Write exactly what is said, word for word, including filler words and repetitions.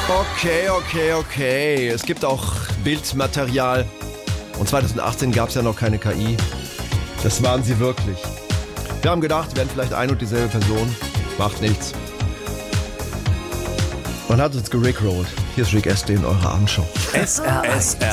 Okay, okay, okay. Es gibt auch Bildmaterial. Und zweitausendachtzehn gab es ja noch keine K I. Das waren sie wirklich. Wir haben gedacht, wir wären vielleicht ein und dieselbe Person. Macht nichts. Man hat uns gerickrollt. Hier ist Rick Astley in eurer Abendshow. S R S